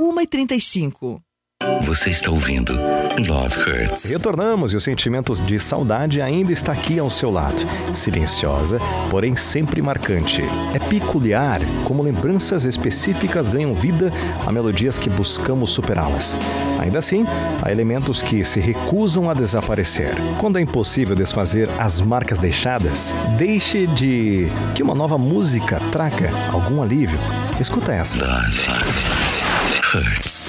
1h35. Você está ouvindo Love Hurts. Retornamos e o sentimento de saudade ainda está aqui ao seu lado. Silenciosa, porém sempre marcante. É peculiar como lembranças específicas ganham vida a melodias que buscamos superá-las. Ainda assim, há elementos que se recusam a desaparecer. Quando é impossível desfazer as marcas deixadas, deixe de que uma nova música traga algum alívio. Escuta essa. Love Hurts.